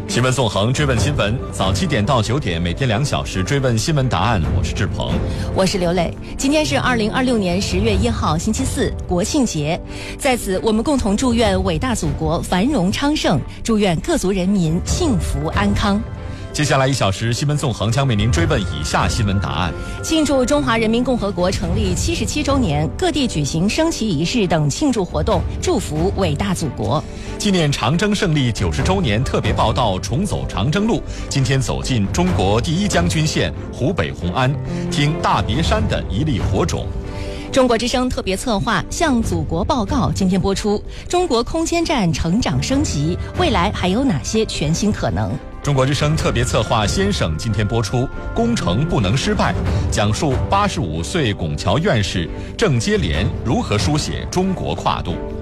新闻纵横，追问新闻，早7点到9点，每天2小时追问新闻答案。我是志鹏， 我是刘磊。今天是2026年10月1号，星期四，国庆节。在此，我们共同祝愿伟大祖国繁荣昌盛，祝愿各族人民幸福安康。 接下来1小时，新闻纵横将为您追问以下新闻答案： 庆祝中华人民共和国成立77周年，各地举行升旗仪式等庆祝活动，祝福伟大祖国。 纪念长征胜利90周年特别报道，重走长征路。今天走进中国第一将军县湖北红安，听大别山的一粒火种。 中国之声特别策划《向祖国报告》今天播出。中国空间站成长升级，未来还有哪些全新可能？ 中国之声特别策划《先生》今天播出，工程不能失败，讲述85岁拱桥院士郑接连如何书写中国跨度。